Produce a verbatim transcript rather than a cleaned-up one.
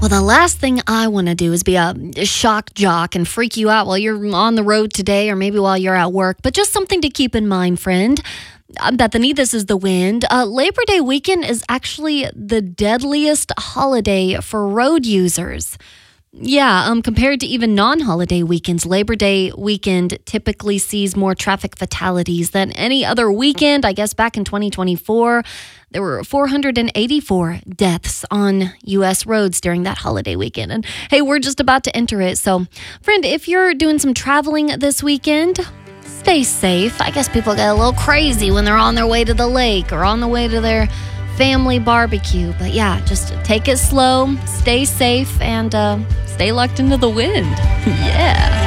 Well, the last thing I want to do is be a shock jock and freak you out while you're on the road today or maybe while you're at work, but just something to keep in mind, friend. I'm Bethany, this is The Wind. Uh, Labor Day weekend is actually the deadliest holiday for road users. Yeah, um, compared to even non-holiday weekends, Labor Day weekend typically sees more traffic fatalities than any other weekend. I guess back in twenty twenty-four, there were four hundred eighty-four deaths on U S roads during that holiday weekend. And hey, we're just about to enter it. So, friend, if you're doing some traveling this weekend, stay safe. I guess people get a little crazy when they're on their way to the lake or on the way to their family barbecue. But yeah, just take it slow, stay safe, and uh, stay locked into the wind. Yeah.